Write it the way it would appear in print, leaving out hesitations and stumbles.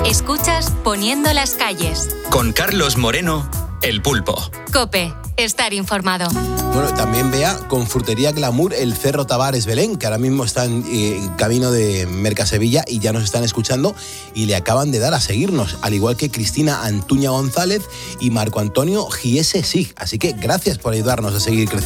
Escuchas Poniendo las calles. Con Carlos Moreno, El Pulpo. COPE. Estar informado. Bueno, también vea con Frutería Glamour el Cerro Tavares Belén, que ahora mismo está en camino de Mercasevilla y ya nos están escuchando y le acaban de dar a seguirnos, al igual que Cristina Antuña González y Marco Antonio Giese Sig. Así que gracias por ayudarnos a seguir creciendo.